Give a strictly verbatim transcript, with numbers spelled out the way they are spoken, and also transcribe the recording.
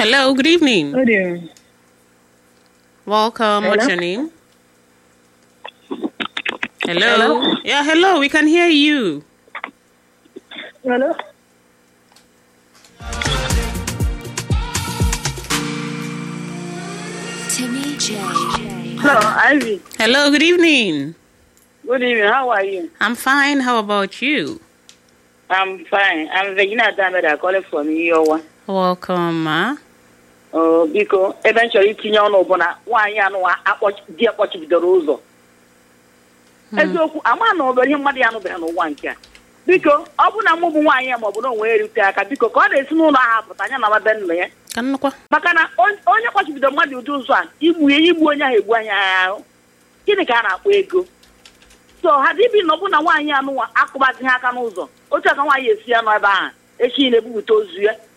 Hello, good evening. Good evening. Welcome. Hello? What's your name? Hello? Hello? Yeah, hello. We can hear you. Hello? Timmy J. Hello, Ivy. Hello, good evening. Good evening. How are you? I'm fine. How about you? I'm fine. I'm Virginia Dameda calling from Iowa. Welcome, ma. Oh, biko, eventually itinye ọnụ bụ na nwaanyị anụ di akpọchibidoro ụzọ. Eziokwu, ama na obere ihe mmadụ ya anụbeghị n'ụwa nke a. Biko, ọ bụ na mụ bụ nwaanyị ma ọ bụ na onwe erute aka, biko ka ọ na-esi n'ụlọ ahụ apụta anya na mabe nna ya. Ka nnukwu. Maka na onye kpọchibidoro mmadụ ụdị ụzọ a, igbu ya igbu onye ahụ egbu anya ahụ. Gịnị ka a na-akpọ ego? So ha dị bi na ọ bụ na nwaanyị anụwa akụbazighị aka n'ụzọ. Otu aka nwaanyị esi ya nọ ebe ahụ, echi na-ebupụta ozu ya.